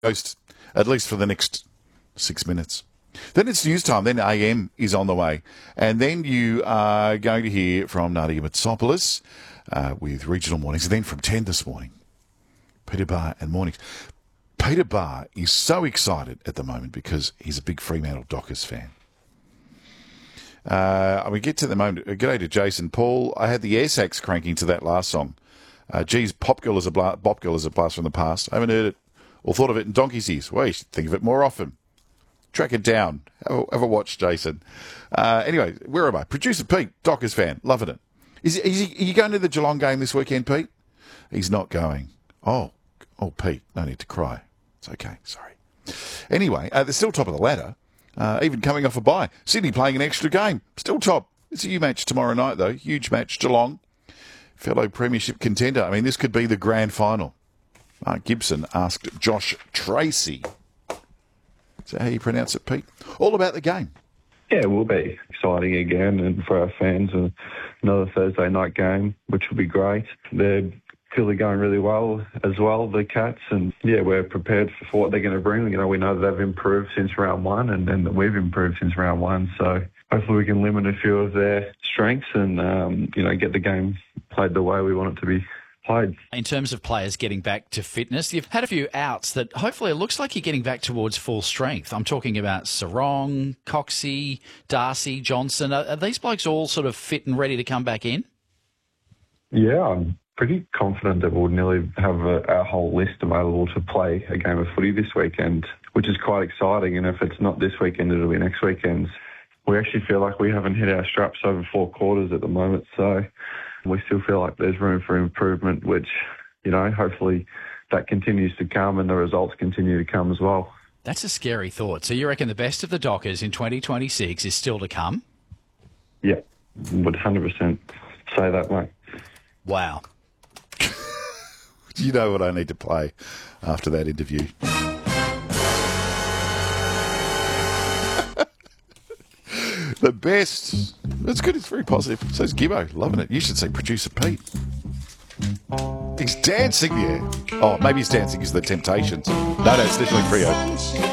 host, at least for the next 6 minutes. Then it's news time. Then AM is on the way. And then you are going to hear from Nadia Mitsopoulos with Regional Mornings. And then from 10 this morning, Peter Barr and Mornings. Peter Barr is so excited at the moment because he's a big Fremantle Dockers fan. We get to the moment. G'day to Jason Paul. I had the air sax cranking to that last song. Geez, Bop Girl is a blast from the past. I haven't heard it or thought of it in donkey's ears. Well, you should think of it more often. Track it down. Have a watch, Jason. Anyway, where am I? Producer Pete, Dockers fan, loving it. Are you going to the Geelong game this weekend, Pete? He's not going. Oh, Pete, no need to cry. It's okay, sorry. Anyway, they're still top of the ladder, even coming off a bye. Sydney playing an extra game, still top. It's a huge match tomorrow night, though. Huge match, Geelong. Fellow premiership contender. I mean, this could be the grand final. Mark Gibson asked Josh Tracy. Is that how you pronounce it, Pete? All about the game. Yeah, it will be exciting again, and for our fans, another Thursday night game, which will be great. They're clearly going really well as well, the Cats, and yeah, we're prepared for what they're going to bring. You know, we know that they've improved since round one, and that we've improved since round one, so hopefully we can limit a few of their strengths and, get the game played the way we want it to be played. In terms of players getting back to fitness, you've had a few outs that hopefully it looks like you're getting back towards full strength. I'm talking about Sarong, Coxie, Darcy, Johnson. Are these blokes all sort of fit and ready to come back in? Yeah, I'm pretty confident that we'll nearly have our whole list available to play a game of footy this weekend, which is quite exciting. And if it's not this weekend, it'll be next weekend. We actually feel like we haven't hit our straps over 4 quarters at the moment, so we still feel like there's room for improvement, which, hopefully that continues to come and the results continue to come as well. That's a scary thought. So you reckon the best of the Dockers in 2026 is still to come? Yeah, would 100% say that, mate. Wow. You know what I need to play after that interview. The best. That's good. It's very positive. So's Gibbo. Loving it. You should say Producer Pete. He's dancing there. Oh, maybe he's dancing because of the Temptations. No, it's definitely Freo.